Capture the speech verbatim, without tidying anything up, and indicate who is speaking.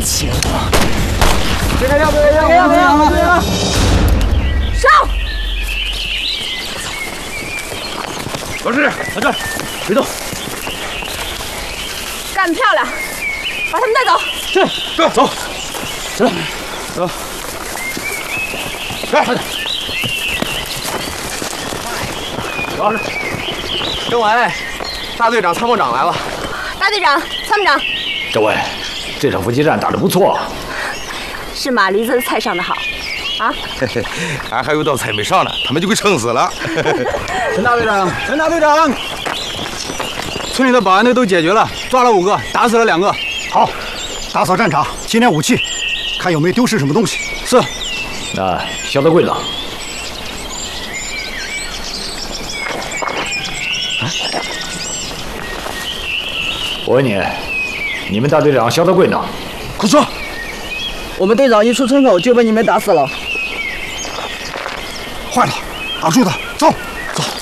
Speaker 1: 情。
Speaker 2: 这个要不要？这个要不要？这个
Speaker 1: 上！
Speaker 3: 老师，在这儿，别动。
Speaker 1: 干得漂亮，把他们带走。
Speaker 3: 是，哥，走，起来，走，来，快点。老师，
Speaker 2: 政委，大队长、参谋长来了。
Speaker 1: 大队长、参谋长，
Speaker 3: 这位，这场伏击战打得不错啊。
Speaker 1: 是马驴子的菜上的好，啊？
Speaker 4: 俺还有道菜没上呢，他们就给撑死了。
Speaker 2: 陈大队长，陈大队长，村里的保安队都解决了，抓了五个，打死了两个。
Speaker 5: 好，打扫战场，清点武器，看有没有丢失什么东西。
Speaker 2: 是。
Speaker 3: 那肖德贵呢？啊？我问你，你们大队长肖德贵呢？
Speaker 2: 快说！
Speaker 6: 我们队长一出村口就被你们打死了。
Speaker 5: 坏了，打住他，走走。